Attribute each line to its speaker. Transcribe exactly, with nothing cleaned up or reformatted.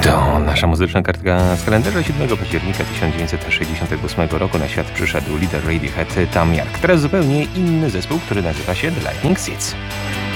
Speaker 1: To nasza muzyczna kartka z kalendarza siódmego października tysiąc dziewięćset sześćdziesiątego ósmego roku na świat przyszedł lider Radiohead Thom Yorke. Teraz zupełnie inny zespół, który nazywa się The Lightning Seeds.